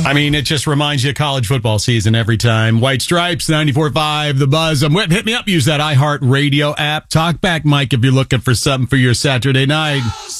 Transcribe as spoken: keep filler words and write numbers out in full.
I mean, it just reminds you of college football season every time. White Stripes, ninety-four point five, The Buzz. Um, hit me up. Use that iHeartRadio app. Talk back, Mike, if you're looking for something for your Saturday night.